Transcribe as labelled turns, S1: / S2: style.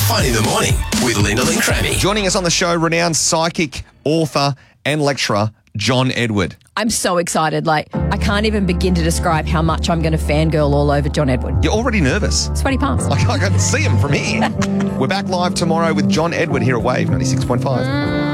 S1: Fun in the Morning with Linda Lynn Crammy.
S2: Joining us on the show, renowned psychic, author and lecturer, John Edward.
S3: I'm so excited. I can't even begin to describe how much I'm going to fangirl all over John Edward.
S2: You're already nervous.
S3: Sweaty palms.
S2: I can see him from here. We're back live tomorrow with John Edward here at Wave 96.5.